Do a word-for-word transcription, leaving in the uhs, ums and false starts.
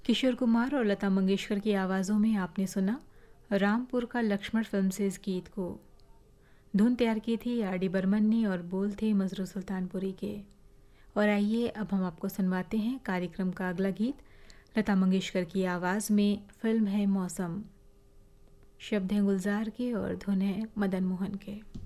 किशोर कुमार और लता मंगेशकर की आवाज़ों में आपने सुना रामपुर का लक्ष्मण फिल्म से इस गीत को। धुन तैयार की थी आर डी बर्मन ने और बोल थे मजरू सुल्तानपुरी के। और आइए अब हम आपको सुनवाते हैं कार्यक्रम का अगला गीत। लता मंगेशकर की आवाज़ में, फिल्म है मौसम, शब्द हैं गुलजार के और धुन है मदन मोहन के।